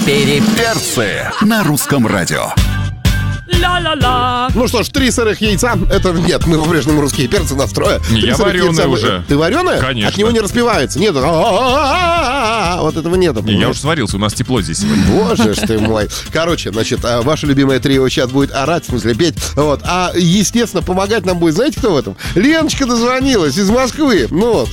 Перцы на русском радио. Ла-ла-ла. Ну что ж, 3 сырых яйца. Это нет, мы по-прежнему русские перцы настроя. Я вареный уже. Ты вареный? Конечно. От него не распевается. Нет. Вот этого нету. Я уже сварился, у нас тепло здесь сегодня. Боже ж ты мой. Короче, значит, ваше любимое трио сейчас будет орать, в смысле петь. Вот. А, естественно, помогать нам будет, знаете, кто в этом? Леночка дозвонилась из Москвы. Ну вот.